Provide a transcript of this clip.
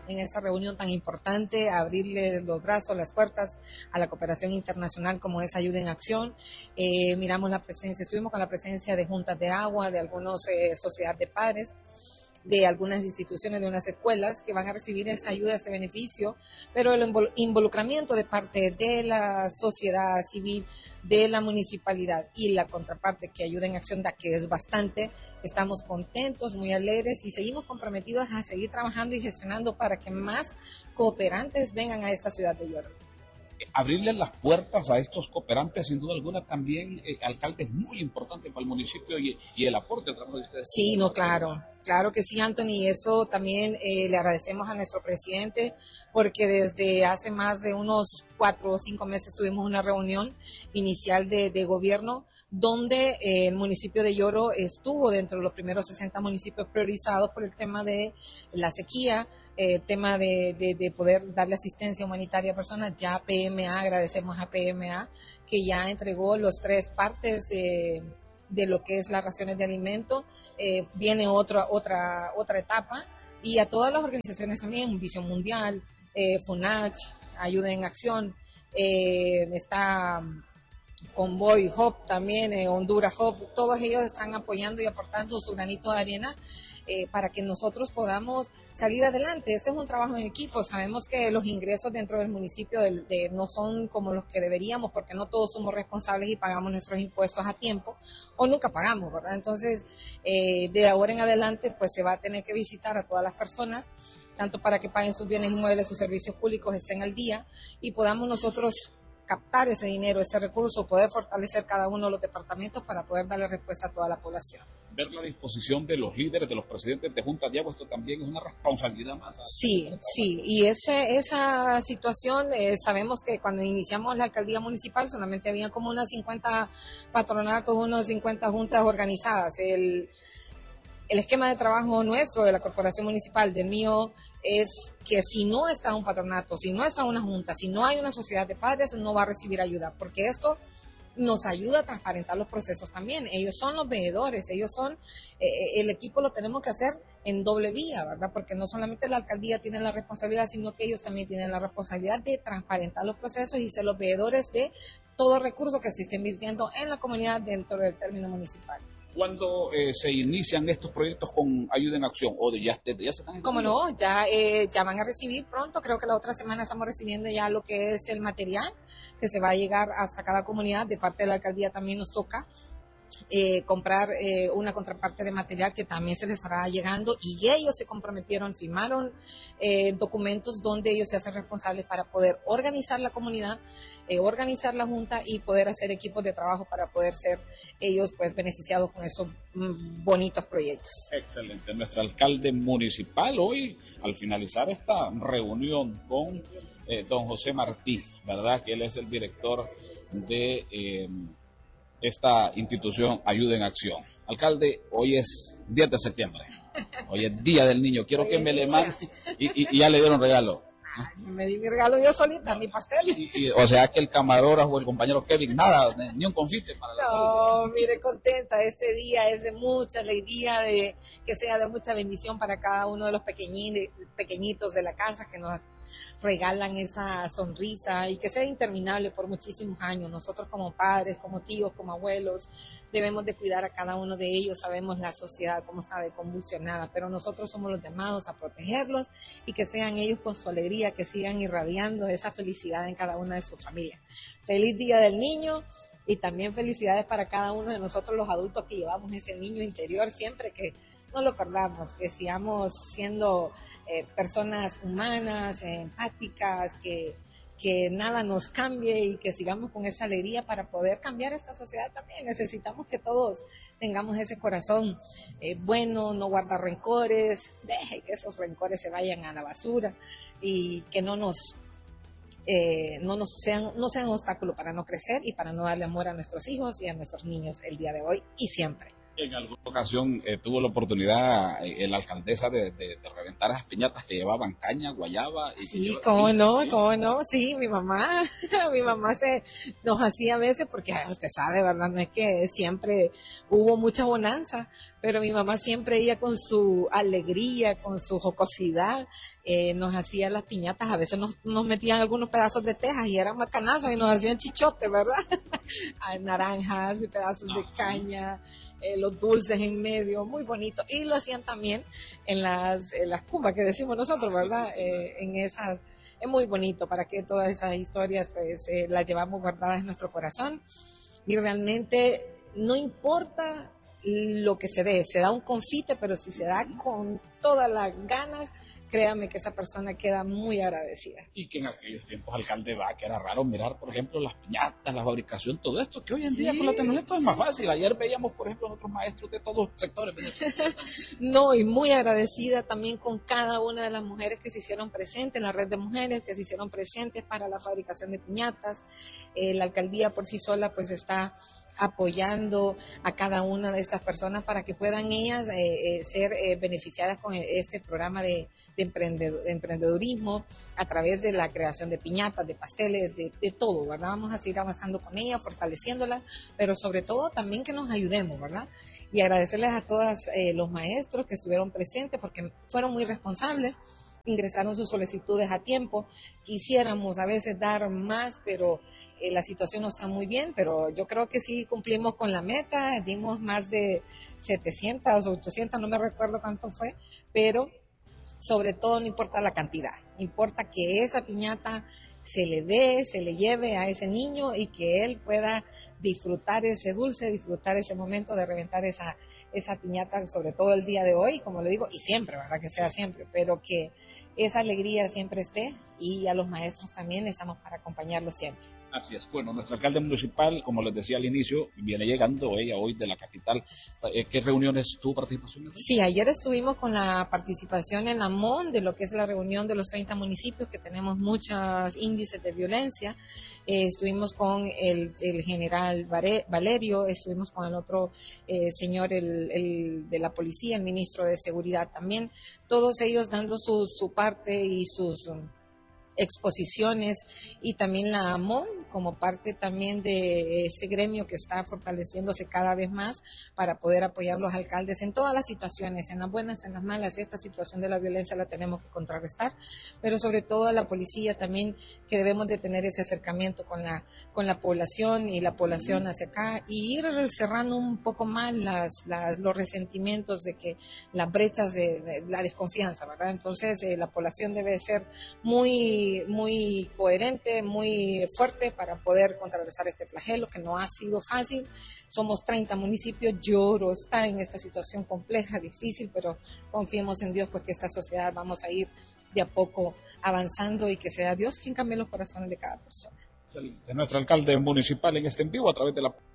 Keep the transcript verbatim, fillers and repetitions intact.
en esta reunión tan importante, abrirle los brazos, las puertas a la cooperación internacional como es Ayuda en Acción. Eh, miramos la presencia, estuvimos con la presencia de juntas de agua, de algunas eh, sociedades de padres, de algunas instituciones, de unas escuelas que van a recibir esta ayuda, este beneficio, pero el involucramiento de parte de la sociedad civil, de la municipalidad y la contraparte que Ayuda en Acción da, que es bastante, estamos contentos, muy alegres y seguimos comprometidos a seguir trabajando y gestionando para que más cooperantes vengan a esta ciudad de Lloro. Abrirle las puertas a estos cooperantes, sin duda alguna, también, eh, alcalde, es muy importante para el municipio y, y el aporte al trabajo de ustedes. Sí, no, claro, claro que sí, Anthony, eso también eh, le agradecemos a nuestro presidente, porque desde hace más de unos cuatro o cinco meses tuvimos una reunión inicial de, de gobierno, donde eh, el municipio de Lloro estuvo dentro de los primeros sesenta municipios priorizados por el tema de la sequía, el eh, tema de, de, de poder darle asistencia humanitaria a personas. Ya P M A, agradecemos a P M A que ya entregó los tres partes de, de lo que es las raciones de alimento. Eh, viene otra, otra, otra etapa, y a todas las organizaciones también, Visión Mundial, eh, FUNACH, Ayuda en Acción, eh, está Convoy, Hop también, eh, Honduras Hop, todos ellos están apoyando y aportando su granito de arena eh, para que nosotros podamos salir adelante. Este es un trabajo en equipo. Sabemos que los ingresos dentro del municipio de, de, no son como los que deberíamos, porque no todos somos responsables y pagamos nuestros impuestos a tiempo, o nunca pagamos, ¿verdad? Entonces, eh, de ahora en adelante, pues se va a tener que visitar a todas las personas, tanto para que paguen sus bienes inmuebles, sus servicios públicos, estén al día, y podamos nosotros captar ese dinero, ese recurso, poder fortalecer cada uno de los departamentos para poder darle respuesta a toda la población. Ver la disposición de los líderes, de los presidentes de juntas de agua, esto también es una responsabilidad más. Sí, sí, y ese, esa situación, eh, sabemos que cuando iniciamos la alcaldía municipal solamente había como unas cincuenta patronatos, unos cincuenta juntas organizadas. El El esquema de trabajo nuestro, de la corporación municipal, del mío, es que si no está un patronato, si no está una junta, si no hay una sociedad de padres, no va a recibir ayuda, porque esto nos ayuda a transparentar los procesos también. Ellos son los veedores, ellos son, eh, el equipo lo tenemos que hacer en doble vía, ¿verdad? Porque no solamente la alcaldía tiene la responsabilidad, sino que ellos también tienen la responsabilidad de transparentar los procesos y ser los veedores de todo recurso que se esté invirtiendo en la comunidad dentro del término municipal. ¿Cuándo eh, se inician estos proyectos con Ayuda en Acción? ¿O de ya, de, de ya se están? Como no, ya, eh, ya van a recibir pronto, creo que la otra semana estamos recibiendo ya lo que es el material que se va a llegar hasta cada comunidad. De parte de la alcaldía también nos toca Eh, comprar eh, una contraparte de material que también se les estará llegando, y ellos se comprometieron, firmaron eh, documentos donde ellos se hacen responsables para poder organizar la comunidad, eh, organizar la junta y poder hacer equipos de trabajo para poder ser ellos pues beneficiados con esos mm, bonitos proyectos. Excelente. Nuestro alcalde municipal hoy, al finalizar esta reunión con eh, don José Martí, ¿verdad? Que él es el director de Eh, esta institución Ayuda en Acción. Alcalde, hoy es diez de septiembre, hoy es Día del Niño, quiero que me le mande, y, y, y ya le dieron regalo. Ay, me di mi regalo yo solita, mi pastel. Y, y, o sea que el camarógrafo, el compañero Kevin, nada, ni un confite para la No, mire, contenta, este día es de mucha alegría, de que sea de mucha bendición para cada uno de los pequeñines, pequeñitos de la casa que nos regalan esa sonrisa, y que sea interminable por muchísimos años. Nosotros como padres, como tíos, como abuelos, debemos de cuidar a cada uno de ellos. Sabemos la sociedad cómo está de convulsionada, pero nosotros somos los llamados a protegerlos, y que sean ellos con su alegría, que sigan irradiando esa felicidad en cada una de sus familias. Feliz Día del Niño, y también felicidades para cada uno de nosotros los adultos que llevamos ese niño interior siempre, que no lo perdamos, que sigamos siendo eh, personas humanas, eh, empáticas, que, que nada nos cambie, y que sigamos con esa alegría para poder cambiar esta sociedad también. Necesitamos que todos tengamos ese corazón eh, bueno, no guardar rencores, deje que esos rencores se vayan a la basura, y que no nos Eh, no nos sean, no sean un obstáculo para no crecer y para no darle amor a nuestros hijos y a nuestros niños el día de hoy y siempre. En alguna ocasión eh, tuvo la oportunidad eh, la alcaldesa de, de, de reventar las piñatas que llevaban caña, guayaba. Y sí, lleva, cómo sí, no, sí. cómo no, sí, mi mamá, mi mamá se nos hacía a veces, porque usted sabe, ¿verdad? No es que siempre hubo mucha bonanza, pero mi mamá siempre ella con su alegría, con su jocosidad, eh, nos hacía las piñatas, a veces nos, nos metían algunos pedazos de tejas y eran macanazos y nos hacían chichotes, ¿verdad? Naranjas y pedazos de caña. Eh, los dulces en medio, muy bonito. Y lo hacían también en las, en las cumbas que decimos nosotros, ¿verdad? Eh, en esas, es muy bonito para que todas esas historias pues eh, las llevamos guardadas en nuestro corazón. Y realmente no importa lo que se dé, se da un confite, pero si se da con todas las ganas, créame que esa persona queda muy agradecida. Y que en aquellos tiempos, alcalde, va, que era raro mirar, por ejemplo, las piñatas, la fabricación, todo esto, que hoy en día sí, con la tecnología esto es más fácil. Ayer veíamos, por ejemplo, otros maestros de todos los sectores. No, y muy agradecida también con cada una de las mujeres que se hicieron presentes, en la red de mujeres que se hicieron presentes para la fabricación de piñatas. Eh, la alcaldía por sí sola pues está apoyando a cada una de estas personas para que puedan ellas eh, eh, ser eh, beneficiadas con este programa de, de, emprended- de emprendedurismo a través de la creación de piñatas, de pasteles, de, de todo, ¿verdad? Vamos a seguir avanzando con ellas, fortaleciéndolas, pero sobre todo también que nos ayudemos, ¿verdad? Y agradecerles a todos eh, los maestros que estuvieron presentes porque fueron muy responsables, ingresaron sus solicitudes a tiempo. Quisiéramos a veces dar más, pero eh, la situación no está muy bien, pero yo creo que sí cumplimos con la meta, dimos más de setecientas, ochocientas, no me recuerdo cuánto fue, pero sobre todo no importa la cantidad, importa que esa piñata se le dé, se le lleve a ese niño y que él pueda disfrutar ese dulce, disfrutar ese momento de reventar esa, esa piñata, sobre todo el día de hoy, como le digo, y siempre, ¿verdad? Que sea siempre, pero que esa alegría siempre esté y a los maestros también estamos para acompañarlos siempre. Así es. Bueno, nuestro alcalde municipal, como les decía al inicio, viene llegando ella hoy de la capital. ¿Qué reuniones tuvo participación? Sí, ayer estuvimos con la participación en la M O N, de lo que es la reunión de los treinta municipios, que tenemos muchos índices de violencia. Eh, estuvimos con el, el general Valerio, estuvimos con el otro eh, señor el, el de la policía, el ministro de Seguridad también. Todos ellos dando su, su parte y sus um, exposiciones, y también la M O N como parte también de ese gremio que está fortaleciéndose cada vez más para poder apoyar a los alcaldes en todas las situaciones, en las buenas, en las malas. Esta situación de la violencia la tenemos que contrarrestar, pero sobre todo a la policía también, que debemos de tener ese acercamiento con la, con la población y la población hacia acá, y ir cerrando un poco más las, las, los resentimientos de que las brechas de, de la desconfianza, ¿verdad? Entonces eh, la población debe ser muy, muy coherente, muy fuerte para poder contrarrestar este flagelo, que no ha sido fácil. Somos treinta municipios, Lloro está en esta situación compleja, difícil, pero confiemos en Dios, pues que esta sociedad vamos a ir de a poco avanzando y que sea Dios quien cambie los corazones de cada persona. De nuestro alcalde municipal en este en vivo a través de la